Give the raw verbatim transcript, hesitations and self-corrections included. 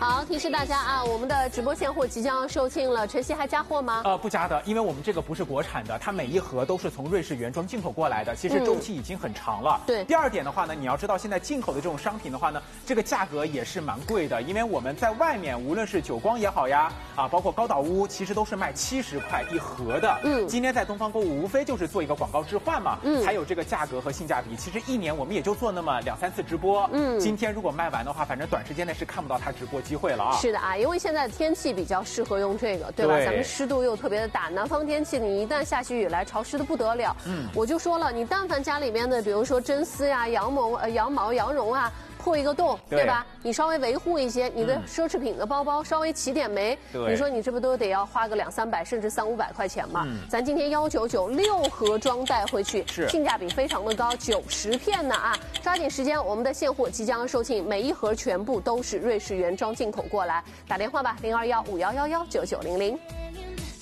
好，提示大家啊，我们的直播现货即将售罄了，晨曦还加货吗？ 呃，不加的，因为我们这个不是国产的，它每一盒都是从瑞士原装进口过来的，其实周期已经很长了。嗯、 对。 第二点的话呢，你要知道现在进口的这种商品的话呢，这个价格也是蛮贵的，因为我们在外面无论是久光也好呀，啊，包括高岛屋，其实都是卖七十块一盒的。嗯。今天在东方购物无非就是做一个广告置换嘛，嗯，才有这个价格和性价比。其实一年我们也就做那么两三次直播，嗯，今天如果卖完的话，反正短时间内是看不到它直播机会了啊。 是的啊，因为现在天气比较适合用这个，对吧？对，咱们湿度又特别的大，南方天气你一旦下起雨来，潮湿的不得了。嗯，我就说了，你但凡家里面的，比如说真丝呀、羊毛、呃羊毛、羊绒啊。破一个洞， 对, 对吧？你稍微维护一些，你的奢侈品的包包、嗯、稍微起点霉，你说你这不都得要花个两三百甚至三五百块钱吗？嗯、咱今天幺九九六盒装带回去， 是性价比非常的高，九十片呢啊！抓紧时间，我们的现货即将售罄，每一盒全部都是瑞士原装进口过来，打电话吧，零二幺五幺幺幺九九零零。